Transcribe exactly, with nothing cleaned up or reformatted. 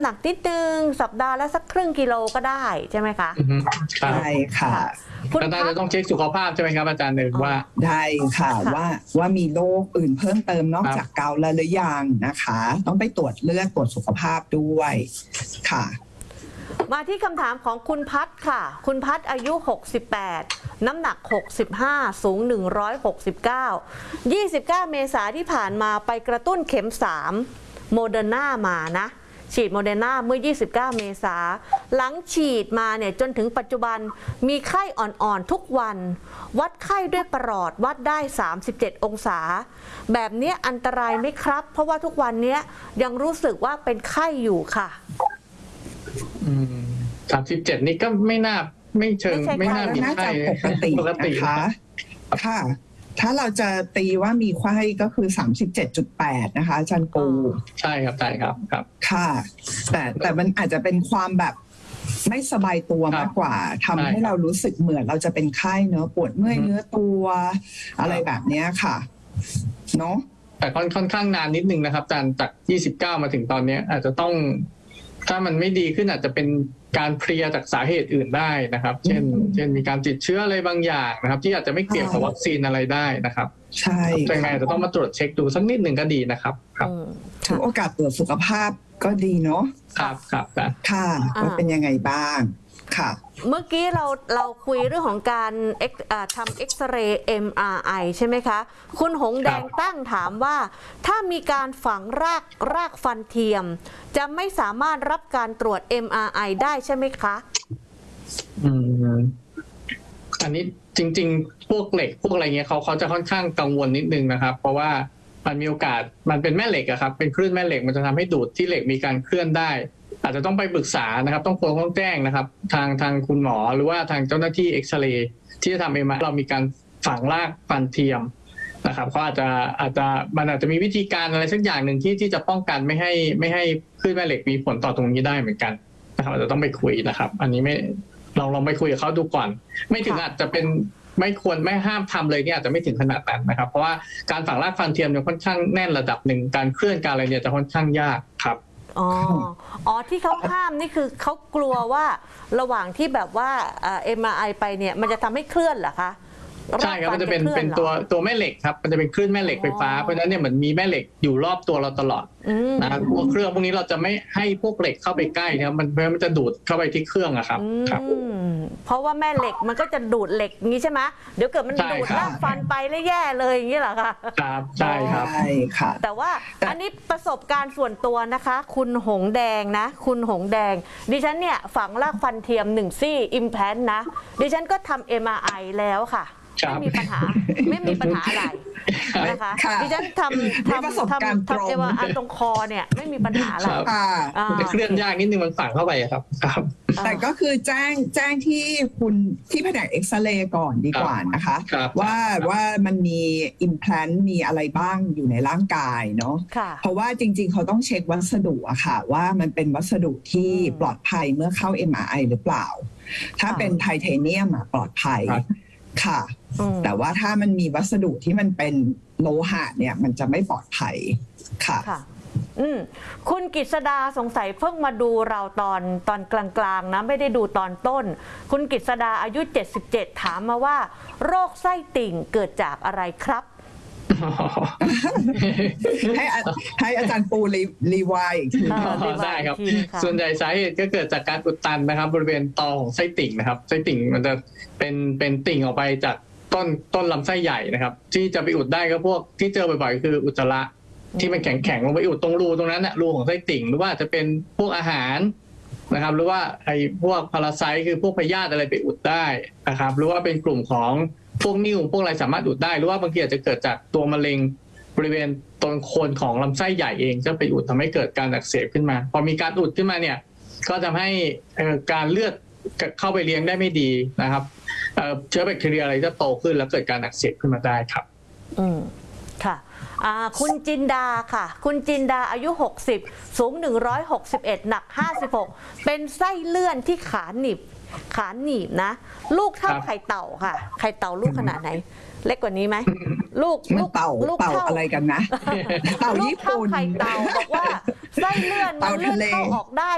หนักนิดนึงสัปดาห์ละสักครึ่งกิโลก็ได้ใช่ไหมคะใช่ค่ะคุณอาจารย์จะต้องเช็คสุขภาพใช่ไหมครับอาจารย์หนึ่งว่าได้ค่ะว่าว่ามีโรคอื่นเพิ่มเติมนอกจากเกาต์แล้วหรือยังนะคะต้องไปตรวจเลือดตรวจสุขภาพด้วยค่ะมาที่คำถามของคุณพัฒค่ะ คุณพัฒอายุหกสิบแปดน้ำหนักหกสิบห้าสูงหนึ่งร้อยหกสิบเก้า ยี่สิบเก้าเมษาที่ผ่านมาไปกระตุ้นเข็มสามโมเดอร์นามานะฉีดโมเดอร์นาเมื่อยี่สิบเก้าเมษาหลังฉีดมาเนี่ยจนถึงปัจจุบันมีไข้อ่อนๆทุกวันวัดไข้ด้วยประหลอดวัดได้สามสิบเจ็ดองศาแบบนี้อันตรายไหมครับเพราะว่าทุกวันนี้ยังรู้สึกว่าเป็นไข้อยู่ค่ะสามสิบเจ็ดนี่ก็ไม่น่าไม่เชิงไม่น่ามีไข้ปกตินะคะค่ะถ้าเราจะตีว่ามีไข้ก็คือ สามสิบเจ็ดจุดแปด นะคะอาจารย์ปูใช่ครับใช่ครับครับค่ะแต่แต่มันอาจจะเป็นความแบบไม่สบายตัวมากกว่าทำให้เรารู้สึกเหมือนเราจะเป็นไข้เนื้อปวดเมื่อยเนื้อตัวอะไรแบบนี้ค่ะเนาะแต่ค่อนข้างนานนิดนึงนะครับอาจารย์จากยี่สิบเก้ามาถึงตอนนี้อาจจะต้องถ้ามันไม่ดีขึ้นอาจจะเป็นการเพลียจากสาเหตุอื่นได้นะครับเช่นเช่นมีการติดเชื้ออะไรบางอย่างนะครับที่อาจจะไม่เกี่ยวกับวัคซีนอะไรได้นะครับใช่ยังไงจะต้องมาตรวจเช็คดูสักนิดหนึ่งก็ดีนะครับครับถือโอกาสตรวจสุขภาพก็ดีเนาะครับครับค่ะว่าเป็นยังไงบ้างค่ะเมื่อกี้เราเราคุยเรื่องของการทำเอ็กซเรย์ เอ็ม อาร์ ไอ ใช่ไหมคะคุณหงแดงตั้งถามว่าถ้ามีการฝังรากรากฟันเทียมจะไม่สามารถรับการตรวจ เอ็ม อาร์ ไอ ได้ใช่ไหมคะอืมอันนี้จริงๆพวกเหล็กพวกอะไรเงี้ยเขาเขาจะค่อนข้างกังวลนิดนึงนะครับเพราะว่ามันมีโอกาสมันเป็นแม่เหล็กอะครับเป็นคลื่นแม่เหล็กมันจะทำให้ดูดที่เหล็กมีการเคลื่อนได้อาจจะต้องไปปรึกษานะครับต้องควรต้องแจ้งนะครับทางทางคุณหมอหรือว่าทางเจ้าหน้าที่เอ็กซเรย์ที่จะทำเอ็มอาร์เรามีการฝังรากฟันเทียมนะครับเขาอาจจะอาจจะมันอาจจะมีวิธีการอะไรสักอย่างหนึ่งที่ที่จะป้องกันไม่ให้ไม่ให้คลื่นแม่เหล็กมีผลต่อตรงนี้ได้เหมือนกันนะครับอาจจะต้องไปคุยนะครับอันนี้ไม่ลองลองไปคุยกับเขาดูก่อนไม่ถึงอาจจะเป็นไม่ควรไม่ห้ามทำเลยเนี่ยอาจจะไม่ถึงขนาดนั้นนะครับเพราะว่าการฝังรากฟันเทียมเนี่ยค่อนข้างแน่นระดับหนึ่งการเคลื่อนการอะไรเนี่ยจะค่อนข้างยากครับอ๋ออ๋อที่เขาห้ามนี่คือเขากลัวว่าระหว่างที่แบบว่าเอ็ม อาร์ ไอ ไปเนี่ยมันจะทำให้เคลื่อนเหรอคะใช่ครับมันจะเป็นเป็นตัวตัวแม่เหล็กครับมันจะเป็นคลื่นแม่เหล็กไฟฟ้าเพราะฉะนั้นเนี่ยเหมือนมีแม่เหล็กอยู่รอบตัวเราตลอดนะครับพวกเครื่องพวกนี้เราจะไม่ให้พวกเหล็กเข้าไปใกล้นะครับมันเพราะมันจะดูดเข้าไปที่เครื่องอะครับครับเพราะว่าแม่เหล็กมันก็จะดูดเหล็กงี้ใช่ไหมเดี๋ยวเกิดมันดูดรากฟันไปแล้วแย่เลยอย่างนี้เหรอคะครับใช่ครับใช่ค่ะแต่ว่าอันนี้ประสบการณ์ส่วนตัวนะคะคุณหงแดงนะคุณหงแดงดิฉันเนี่ยฝังรากฟันเทียมหนึ่งซี่อิมแพลนนะดิฉันก็ทำ เอ็ม อาร์ ไอ แล้วค่ะไม่มีปัญหาไม่มีปัญหาอะไรนะคะดิฉันทำทำทำทำเอวอาตรงคอเนี่ยไม่มีปัญหาอะไรจะเคลื่อนยากนิดนึงมันฝังเข้าไปครับครับแต่ก็คือแจ้งแจ้งที่คุณที่แผนกเอ็กซเรย์ก่อนดีกว่านะคะว่าว่ามันมีอิมแพลนมีอะไรบ้างอยู่ในร่างกายเนาะเพราะว่าจริงๆเขาต้องเช็ควัสดุอะค่ะว่ามันเป็นวัสดุที่ปลอดภัยเมื่อเข้า เอ็ม อาร์ ไอ หรือเปล่าถ้าเป็นไทเทเนียมอะปลอดภัยค่ะแต่ว่าถ้ามันมีวัสดุที่มันเป็นโลหะเนี่ยมันจะไม่ปลอดภัยค่ะอืมคุณกฤษดาสงสัยเพิ่งมาดูเราตอนตอนกลางๆนะไม่ได้ดูตอนต้นคุณกฤษดาอายุเจ็ดสิบเจ็ดถามมาว่าโรคไส้ติ่งเกิดจากอะไรครับให้ให้อาจารย์ปูรีรีวายอีกทีได้ครับส่วนใหญ่สาเหตุก็เกิดจากการอุดตันนะครับบริเวณตอของไส้ติ่งนะครับไส้ติ่งมันจะเป็นเป็นติ่งออกไปจากต้นต้นลำไส้ใหญ่นะครับที่จะไปอุดได้ก็พวกที่เจอบ่อยๆคืออุจจาระที่มันแข็งๆลงไปอุดตรงรูตรงนั้นน่ะรูของไส้ติ่งหรือว่าจะเป็นพวกอาหารนะครับหรือว่าไอ้พวกพาราไซต์คือพวกพยาธิอะไรไปอุดได้นะครับหรือว่าเป็นกลุ่มของพวกนิ่วพวกอะไรสามารถอุดได้หรือว่าบางทีอาจจะเกิดจากตัวมะเร็งบริเวณต้นโคนของลำไส้ใหญ่เองจะไปอุดทำให้เกิดการอักเสบขึ้นมาพอมีการอุดขึ้นมาเนี่ยก็ทำให้การเลือดเข้าไปเลี้ยงได้ไม่ดีนะครับเชื้อแบคทีเรียอะไรจะโตขึ้นแล้วเกิดการอักเสบขึ้นมาได้ครับอืมค่ะคุณจินดาค่ะคุณจินดาอายุหกสิบสูงหนึ่งร้อยหกสิบเอ็ดหนักห้าสิบหกเป็นไส้เลื่อนที่ขาหนีบขาหนีบนะลูกเท่าไข่เต่าค่ะไข่เต่าลูกขนาดไหนเล็กกว่านี้ไหมลูกลูกเต่าลูกเต่าอะไรกันนะเต่าญี่ปุ่นไข่เต่าบอกว่าไส้เลื่อนมันเลื่อนเข้าออกได้